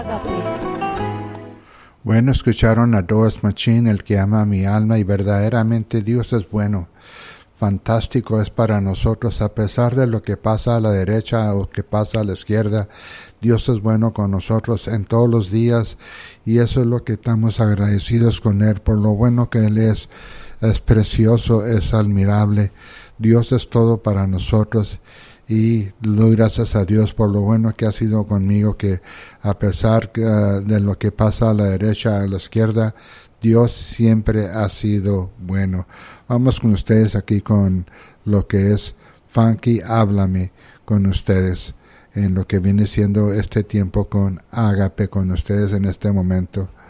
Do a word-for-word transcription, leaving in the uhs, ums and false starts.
Bueno, escucharon a Doris Machine, El que ama a mi alma, y verdaderamente Dios es bueno. Fantástico es para nosotros, a pesar de lo que pasa a la derecha o que pasa a la izquierda, Dios es bueno con nosotros en todos los días, y eso es lo que estamos agradecidos con Él, por lo bueno que Él es. Es precioso, es admirable. Dios es todo para nosotros, y doy gracias a Dios por lo bueno que ha sido conmigo, que a pesar uh, de lo que pasa a la derecha, a la izquierda, Dios siempre ha sido bueno. Vamos con ustedes aquí con lo que es Funky Háblame con ustedes, en lo que viene siendo este tiempo con Ágape con ustedes en este momento.